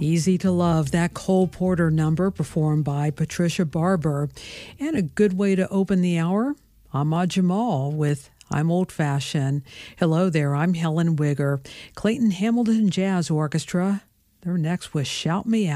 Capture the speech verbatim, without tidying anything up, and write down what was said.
Easy to Love, that Cole Porter number performed by Patricia Barber. And a good way to open the hour, Ahmad Jamal with I'm Old Fashioned. Hello there, I'm Helen Wigger. Clayton Hamilton Jazz Orchestra. They're next with Shout Me Out.